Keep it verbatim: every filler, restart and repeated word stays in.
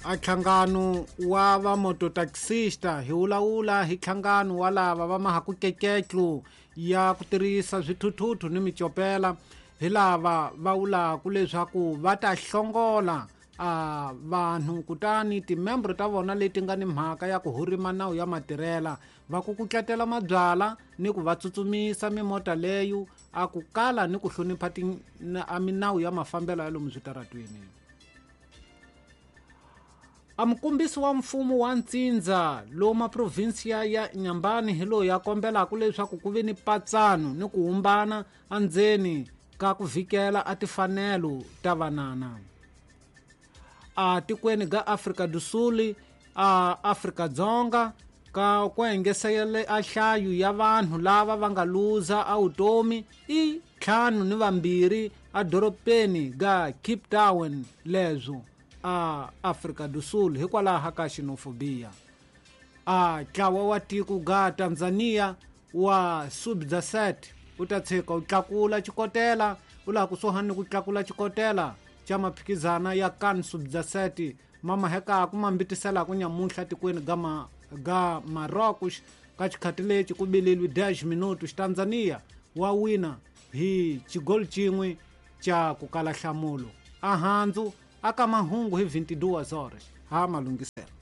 a nhlangano wa va mototaxista hi wulaula hi nhlangano wa lava va mahakukeketlu ya ku tirhisa swithuthuthu ni micopela hi lava va wulaku leswaku va ta hlongola a vanhu kutani timembro ta vona leti nga ni mhaka ya ku hurima nawu ya matirhela va ku kuketela mabyala ni ku va tsutsumisa mimota leyo a ku kala ni ku hlonipha a minawu ya mafambelo ya lomu switaratweni. A mukombisi wa mfumo wa ntsindza lowu maprovinsiya ya Nyambani hi loyi ya kombelaka leswaku ku ve ni patsano ni ku humbana andzeni ka ku vhikela a tifanelo ta vanana. A tikweni ga Afrika du Sul a Afrika-Dzonga ka ku engesele a hlayo ya vanhu lava va nga luza a vutomi i ntlhanu ni vambirhi a doropeni ga Cape Town leswo a Afrika du Sul hikwalaho ka xenophobia. A ntlawa wa tiko ga Tanzania wa Subjaset u ta tshika u tlakula xikotela u laha kusuhani ku tlakula xikotela xa maphikizana ya kan Subjaset mama heka ku mambitisela ku nyamuhla tikweni ga ma ga Marocos ka xikhati lexi ku bililwe dash minutos Tanzania wa wina hi xigol xin'we xa ku kala hlamulo a handzu aka mahungu hi twenty-two horas ha malungiselo.